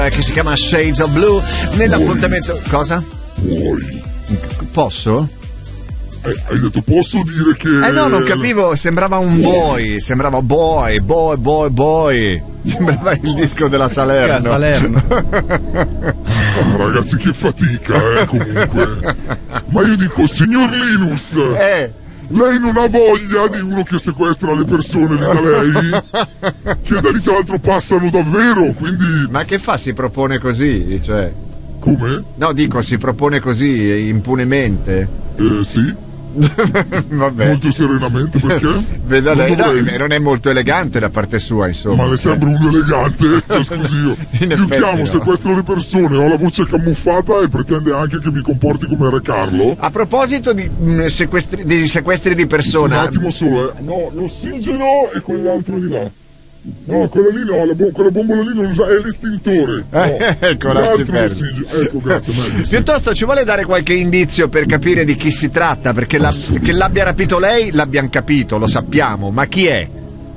che si chiama Shades of Blue nell'appuntamento. Cosa? Puoi. Posso? Hai detto posso dire che... No, non capivo, sembrava un boy, sembrava boy. Sembrava il disco della Salerno. Ragazzi, che fatica, comunque. Ma io dico, signor Linus, lei non ha voglia di uno che sequestra le persone lì da lei? Che da lì tra l'altro passano davvero, quindi... Ma che fa? Si propone così, cioè... Come? No, dico, si propone così, impunemente. Sì. Vabbè. Molto serenamente, perché? Vedo lei, non è molto elegante da parte sua, insomma. Ma le sembra uno elegante? Cioè, scusi, io chiamo, no. Sequestro le persone, ho la voce camuffata e pretende anche che mi comporti come Re Carlo. A proposito di sequestri di persona... Un attimo solo, No, l'ossigeno e quell'altro di là. No, quella lì no, quella bombola lì non usa, è l'estintore. Ecco, ecco, grazie. Piuttosto ci vuole dare qualche indizio per capire di chi si tratta, perché che l'abbia rapito lei l'abbiamo capito, lo sappiamo, ma chi è?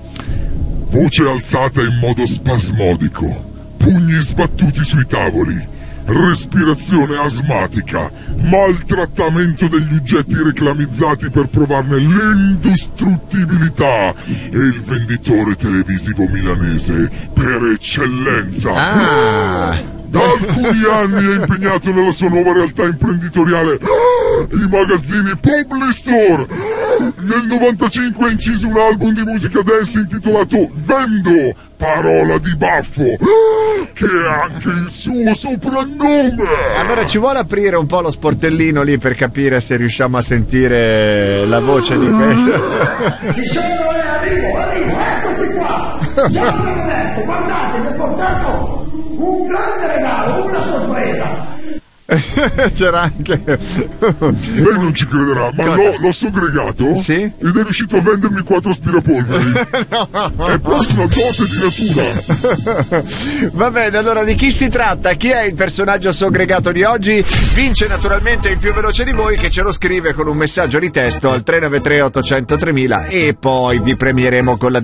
Voce alzata in modo spasmodico, pugni sbattuti sui tavoli, respirazione asmatica, maltrattamento degli oggetti reclamizzati per provarne l'indistruttibilità e il venditore televisivo milanese per eccellenza. Da alcuni anni è impegnato nella sua nuova realtà imprenditoriale, i magazzini Publistore. Nel 95 ha inciso un album di musica dance intitolato Vendo, parola di baffo, che è anche il suo soprannome. Allora ci vuole aprire un po' lo sportellino lì per capire se riusciamo a sentire la voce di questo. Ci sono, arrivo, eccoci qua. Già l'avevo detto, guardate, vi ho portato un grande regalo, una sorpresa. C'era anche... Lei non ci crederà, ma l'ho segregato, sì? Ed è riuscito a vendermi 4 aspirapolveri. È proprio una dote di natura. Va bene, allora di chi si tratta? Chi è il personaggio segregato di oggi? Vince naturalmente il più veloce di voi, che ce lo scrive con un messaggio di testo al 393 800 3000 e poi vi premieremo con la